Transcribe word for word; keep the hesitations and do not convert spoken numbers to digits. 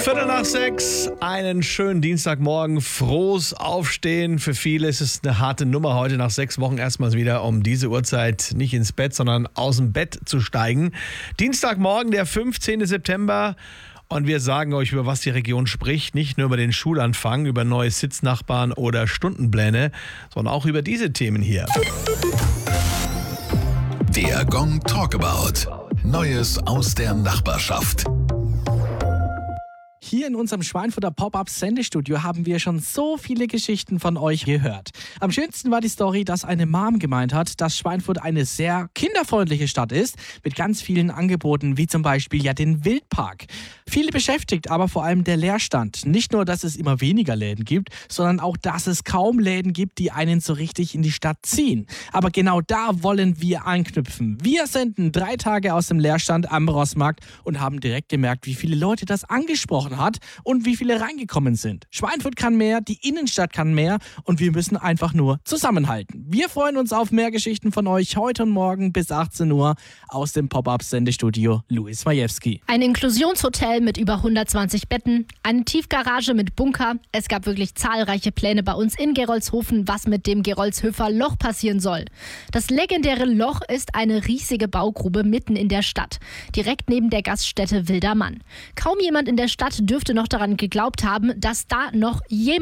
Viertel nach sechs, einen schönen Dienstagmorgen, frohes Aufstehen. Für viele ist es eine harte Nummer, heute nach sechs Wochen erstmals wieder um diese Uhrzeit nicht ins Bett, sondern aus dem Bett zu steigen. Dienstagmorgen, der fünfzehnten September. Und wir sagen euch, über was die Region spricht. Nicht nur über den Schulanfang, über neue Sitznachbarn oder Stundenpläne, sondern auch über diese Themen hier. Der Gong Talkabout. Neues aus der Nachbarschaft. Hier in unserem Schweinfurter Pop-Up-Sendestudio haben wir schon so viele Geschichten von euch gehört. Am schönsten war die Story, dass eine Mom gemeint hat, dass Schweinfurt eine sehr kinderfreundliche Stadt ist, mit ganz vielen Angeboten, wie zum Beispiel ja den Wildpark. Viele beschäftigt aber vor allem der Leerstand. Nicht nur, dass es immer weniger Läden gibt, sondern auch, dass es kaum Läden gibt, die einen so richtig in die Stadt ziehen. Aber genau da wollen wir anknüpfen. Wir senden drei Tage aus dem Leerstand am Rossmarkt und haben direkt gemerkt, wie viele Leute das angesprochen haben. hat und wie viele reingekommen sind. Schweinfurt kann mehr, die Innenstadt kann mehr und wir müssen einfach nur zusammenhalten. Wir freuen uns auf mehr Geschichten von euch heute und morgen bis achtzehn Uhr aus dem Pop-Up-Sendestudio Louis Majewski. Ein Inklusionshotel mit über hundertzwanzig Betten, eine Tiefgarage mit Bunker. Es gab wirklich zahlreiche Pläne bei uns in Gerolzhofen, was mit dem Gerolzhöfer Loch passieren soll. Das legendäre Loch ist eine riesige Baugrube mitten in der Stadt, direkt neben der Gaststätte Wilder Mann. Kaum jemand in der Stadt dürfte noch daran geglaubt haben, dass da noch jemand